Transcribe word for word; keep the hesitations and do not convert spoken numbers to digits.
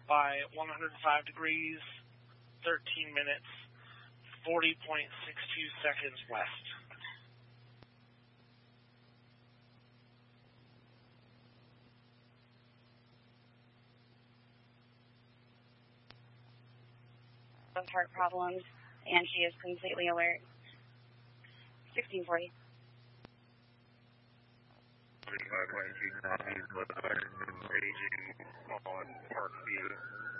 by one hundred five degrees, thirteen minutes, forty point six two seconds west. Of heart problems, and she is completely alert. sixteen forty. thirty-five point two, raging on Parkview.